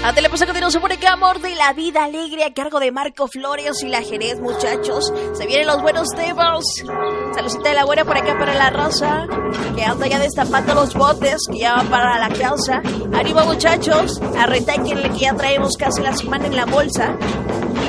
A Telepaso continuamos por acá, Amor de la Vida Alegre, a cargo de Marco Flores y la Jerez, muchachos. Se vienen los buenos temas. Saludcita de la buena por acá para la raza, que anda ya destapando los botes, que ya va para la casa. Arriba, muchachos, a retaque que ya traemos casi la semana en la bolsa.